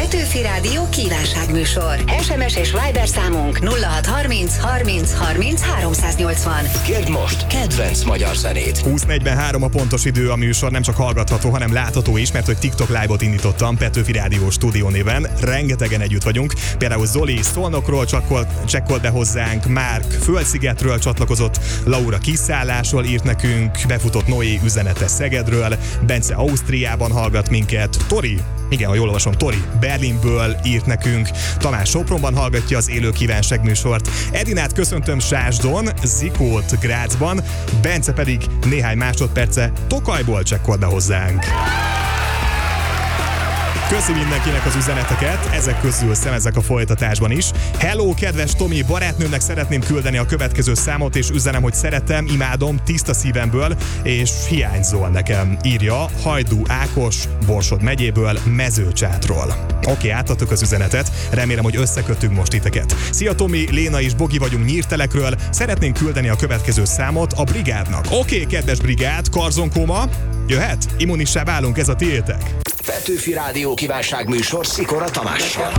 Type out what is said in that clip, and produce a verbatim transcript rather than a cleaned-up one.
Petőfi Rádió kívánságműsor. es em es és Viber számunk nulla hat harminc harminc harminc háromszáznyolcvan. Kérd most kedvenc magyar zenét. húsz negyvenhárom a pontos idő, a műsor nem csak hallgatható, hanem látható is, mert hogy TikTok Live-ot indítottam Petőfi Rádió stúdió néven. Rengetegen együtt vagyunk. Például Zoli Szolnokról csekkolt be hozzánk, Márk Földszigetről csatlakozott, Laura kiszállásról írt nekünk, befutott Noé üzenete Szegedről, Bence Ausztriában hallgat minket, Tori, igen, ha jól olvasom, Tori Berlinből írt nekünk, Tamás Sopronban hallgatja az élő kívánságműsort, Edinát köszöntöm Sásdon, Zikót Grácsban, Bence pedig néhány másodperce Tokajból csekkolt be hozzánk. Köszi mindenkinek az üzeneteket, ezek közül szemezek a folytatásban is. Hello, kedves Tomi, barátnőmnek szeretném küldeni a következő számot, és üzenem, hogy szeretem, imádom, tiszta szívemből, és hiányzol nekem, írja Hajdú Ákos, Borsod megyéből, Mezőcsátról. Oké, okay, átadtuk az üzenetet, remélem, hogy összekötünk most titeket. Szia Tomi, Léna és Bogi vagyunk Nyírtelekről, szeretnénk küldeni a következő számot a brigádnak. Oké, okay, kedves brigád, Karzonkóma, jöhet? Immunissá válunk, ez a tiétek. Petőfi Rádió kívánságműsor Szikora Tamással.